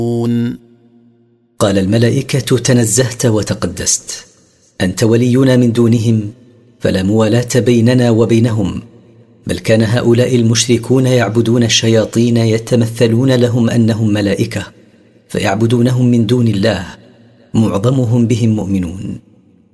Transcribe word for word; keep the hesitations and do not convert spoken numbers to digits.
قال الملائكة: تنزهت وتقدست، أنت ولينا من دونهم، فلا موالاة بيننا وبينهم، بل كان هؤلاء المشركون يعبدون الشياطين يتمثلون لهم أنهم ملائكة، فيعبدونهم من دون الله، معظمهم بهم مؤمنون.